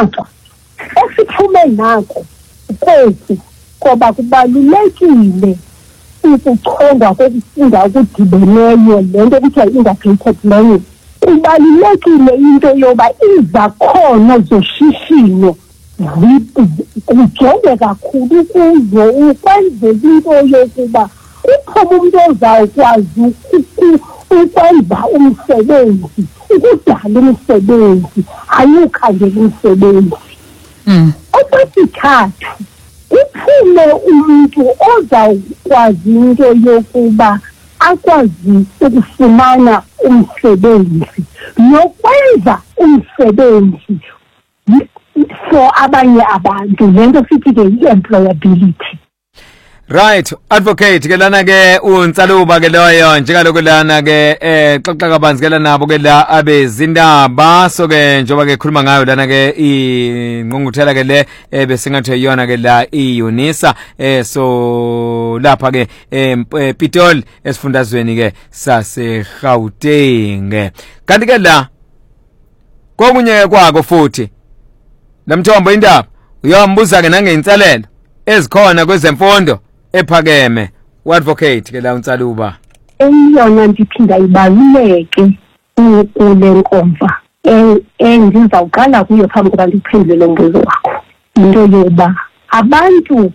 Maxa esiphume nako kwethu ngoba kubalulekile ukuchongwa kokufunda okudibeneyo lento kuthiwa integrated learning. Kubalulekile into yoba izakhono zoshishino kujonge kakhulu kuzo ukwenzela into yokuba kuphume umuntu ozawukwazi ukwenza umsebenzi, ukudala umsebenzi, hayi ukhangela umsebenzi. Okwesithathu, kuphume umuntu ozawukwazi into yokuba akwazi ukufumana umsebenzi nokwenza umsebenzi for abanye abantu, lento sithi ke i-employability. Right, advocate ke lana ke uNtsaluba ke loyo njengaloko lana ke xoxa kabanzi ke lana nabo ke la abezindaba so ke njoba ke khuluma ngayo lana ke ingqungquthela ke le besingathe yona ke la iUNISA so lapha ke Pitoli esifundazweni ke sase Gauteng. Kanti ke la komunye kwako futhi lamthombo indaba uyambuza ke nangeinselelo ezikhona kwezemfundo ephakeme uadvocate ke la uNtsaluba. Eyona ndiphinda ibaluleke kule nkomfa engizawuqala kuyo phambi kokuba ndiphendule lo mbuzo wakho, into yoba abantu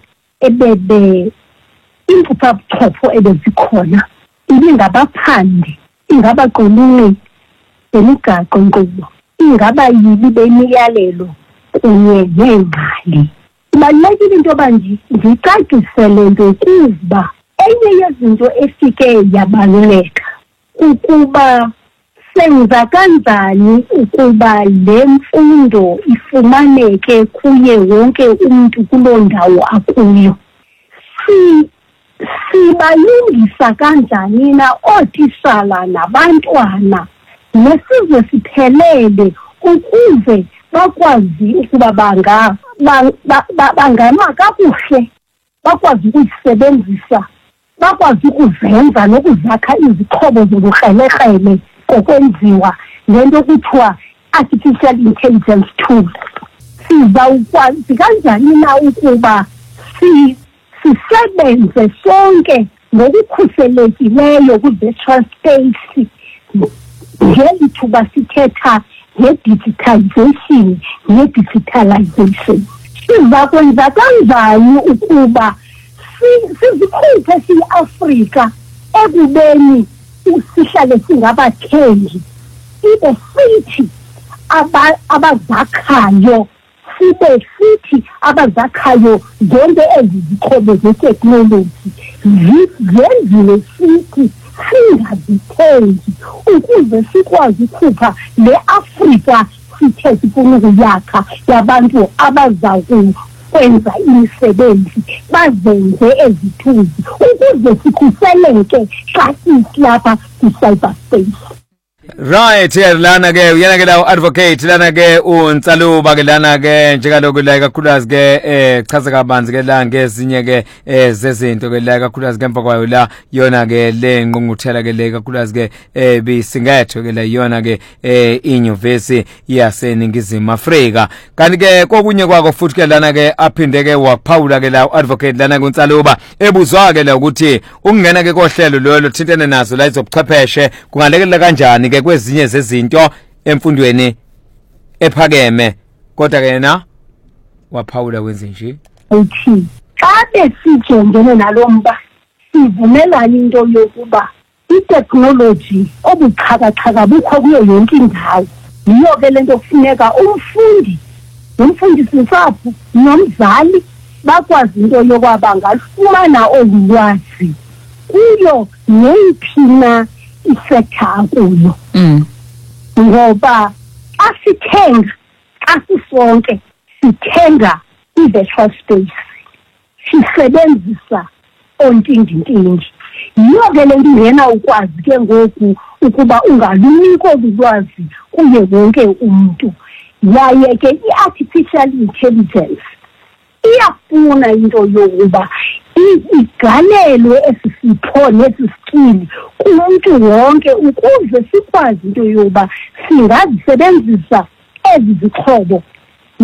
iimpuphabuchopho ebezikhona ibingabaphandi, ingabaqulunqi bemigaqo-nkqubo, ingabayili bemiyalelo kunye neengcali. Ibalulekile into yoba ndicacisele nto kuba enye yezinto efike yabaluleka ukuba senza kanjani ukuba le mfundo ifumaneke kuye wonke umntu kuloo ndawo akuyo. Sibalungisa kanjani na ootishala nabantwana nesizwe siphelele ukuze bakwazi ukuba bangama kakuhle, bakwazi ukuyisebenzisa, bakwazi ukuzenza nokuzakha izixhobo zobukrelekrele kokwenziwa lento kuthiwa artificial intelligence tools. Sizawukwazi kanjani na ukuba sisebenze sonke ngokukhuselekileyo kwi-virtual space ngeli thuba sithetha ne-digitalization. Siza kwenza kanjani ukuba sizikhuphe siyi-Afrika ekubeni sihlale singabathengi, ibe sithi abazakhayo, sibe sithi abazakhayo zonke ezi zixhobo zeteknoloji zenziwe sithi singazithengi ukuze sikwazi ukhupha le Afrika sithe sifuna ukuyakha yabantu abazakwenza imisebenzi bazenze ezithuzi ukuze sikhuseleke xa sisilapha kwi-cyberspace. Right, lana ke uyena ke la advocate lana ke uNtsaluba ke lana ke njengaloko la kakhulukazi ke chaza kabanzi ke la ngezinye ke zezinto ke la kakhulukazi ke emva kwayo la yona ke le ngqungquthela ke le kakhulukazi ke bisingetho ke la yona ke inyuvesi yaseNingizimu Afrika. Kanti ke kokunye kwako futhi ke lana ke aphinde ke waphawula ke la advocate lana kuNtsaluba ebuzwa ke la ukuthi ukungena ke kohlelo lo thintene nazo la izobuchwepheshe kungalekelela kanjani ke kwezinye zezinto emfundweni ephakeme, kodwa ke yena waphawula kwenze nje uthi xa besijongene nalomba sivumelana into yokuba i-technology obuxhakaxhaka bukho kuyo yonke indawo. Yiyo ke lento kufuneka umfundi nomfundisi-nsapho nomzali bakwazi into yokuba bangalufumana olu lwazi kuyo neyiphi na isekha akuyo. Ngoba asithenga asisonke sithenga i-virtual space, sisebenzisa ontingi-ntingi. Yiyo ke le nto ingena ukwazi ke ngoku ukuba ungalunika olu lwazi kuye wonke umntu. Yaye ke i-artificial intelligence iyafuna into yokuba igalelwe esi sipho nesi skili kumuntu wonke ukuze sikwazi into yokuba singazisebenzisa ezi zixhobo